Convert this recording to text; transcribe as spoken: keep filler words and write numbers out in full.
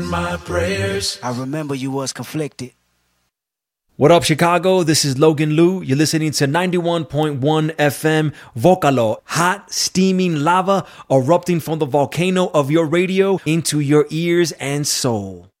My prayers. I remember you was conflicted. What up, Chicago? This is Logan Liu. You're listening to ninety-one point one F M Vocalo. Hot, steaming lava erupting from the volcano of your radio into your ears and soul.